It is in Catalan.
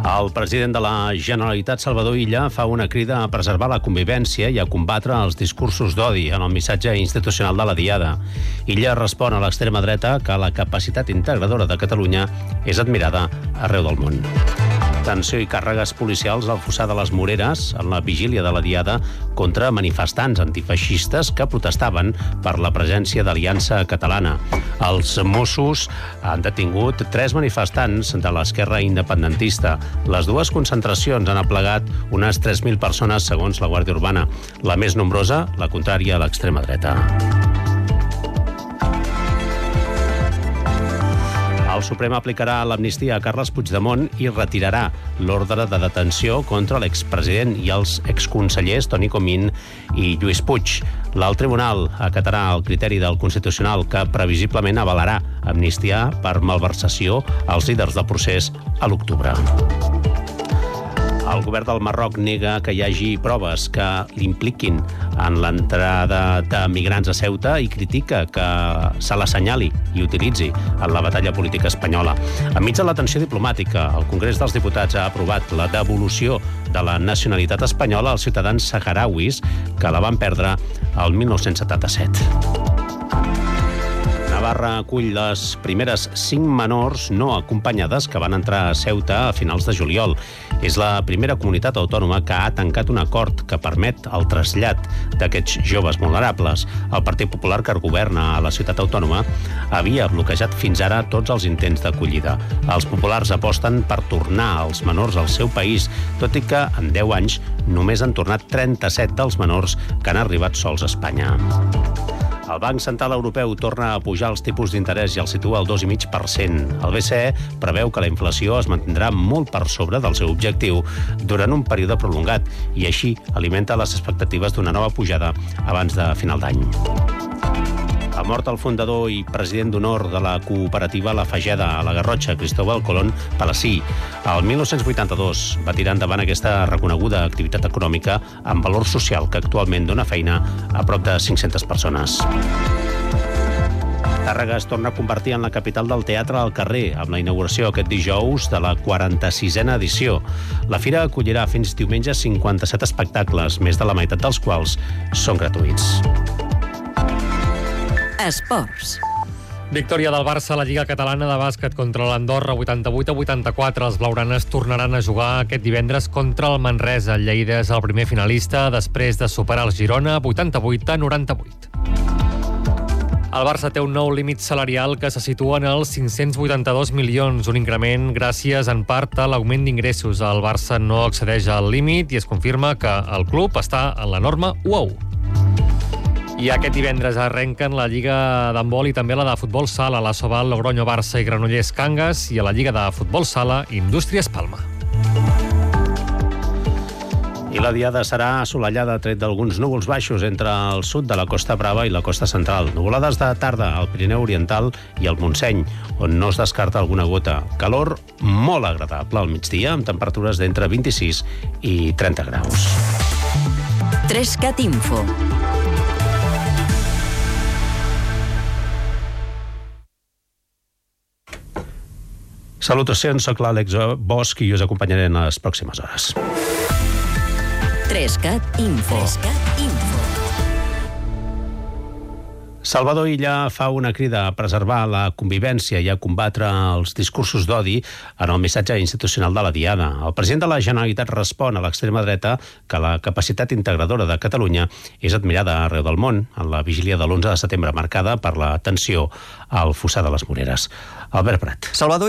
El president de la Generalitat, Salvador Illa, fa una crida a preservar la convivència i a combatre els discursos d'odi en el missatge institucional de la Diada. Illa respon a l'extrema dreta que la capacitat integradora de Catalunya és admirada arreu del món. Tensió i càrregues policials al fossar de les Moreres en la vigília de la Diada contra manifestants antifeixistes que protestaven per la presència d'Aliança Catalana. Els Mossos han detingut 3 manifestants de l'esquerra independentista. Les dues concentracions han aplegat unes 3.000 persones, segons la Guàrdia Urbana. La més nombrosa, la contrària a l'extrema dreta. El Suprem aplicarà l'amnistia a Carles Puigdemont i retirarà l'ordre de detenció contra l'expresident i els exconsellers Toni Comín i Lluís Puig. L'alt tribunal acatarà el criteri del Constitucional que previsiblement avalarà amnistia per malversació als líders del procés a l'octubre. El govern del Marroc nega que hi hagi proves que l'impliquin en l'entrada de migrants a Ceuta i critica que se l'assenyali i utilitzi en la batalla política espanyola. Enmig de la tensió diplomàtica, el Congrés dels Diputats ha aprovat la devolució de la nacionalitat espanyola als ciutadans saharauis que la van perdre el 1977. Navarra acull les primeres 5 menors no acompanyades que van entrar a Ceuta a finals de juliol. És la primera comunitat autònoma que ha tancat un acord que permet el trasllat d'aquests joves vulnerables. El Partit Popular, que governa a la ciutat autònoma, havia bloquejat fins ara tots els intents d'acollida. Els populars aposten per tornar els menors al seu país, tot i que en 10 anys només han tornat 37 dels menors que han arribat sols a Espanya. El Banc Central Europeu torna a pujar els tipus d'interès i el situa al 2,5%. El BCE preveu que la inflació es mantindrà molt per sobre del seu objectiu durant un període prolongat i així alimenta les expectatives d'una nova pujada abans de final d'any. Ha mort el fundador i president d'honor de la cooperativa La Fageda a la Garrotxa, Cristóbal Colón Palací. El 1982 va tirar endavant aquesta reconeguda activitat econòmica amb valor social que actualment dona feina a prop de 500 persones. Tàrrega es torna a convertir en la capital del teatre al carrer, amb la inauguració aquest dijous de la 46a edició. La fira acollirà fins diumenge 57 espectacles, més de la meitat dels quals són gratuïts. Esports. Victòria del Barça a la Lliga Catalana de Bàsquet contra l'Andorra, 88-84. Els blaugranes tornaran a jugar aquest divendres contra el Manresa. El Lleida és el primer finalista després de superar el Girona, 88-98. El Barça té un nou límit salarial que se situa en els 582 milions, un increment gràcies en part a l'augment d'ingressos. El Barça no accedeix al límit i es confirma que el club està en la norma UAU. I aquest divendres arrenquen la Lliga d'handbol i també la de futbol sala, la Sobal, Logroño, Barça i Granollers, Cangas, i a la Lliga de futbol sala, Indústries, Palma. I la Diada serà assolellada, tret d'alguns núvols baixos entre el sud de la Costa Brava i la costa central. Nuvolades de tarda al Pirineu Oriental i al Montseny, on no es descarta alguna gota. Calor molt agradable al migdia, amb temperatures d'entre 26 i 30 graus. 3CAT Info. Salutacions, soc l'Àlex Bosch i us acompanyaré en les pròximes hores. 3CAT Info. 3CAT Info. Salvador Illa fa una crida a preservar la convivència i a combatre els discursos d'odi en el missatge institucional de la Diada. El president de la Generalitat respon a l'extrema dreta que la capacitat integradora de Catalunya és admirada arreu del món en la vigília de l'11 de setembre, marcada per la tensió al fossar de les Moreres. Albert Prat. Salvador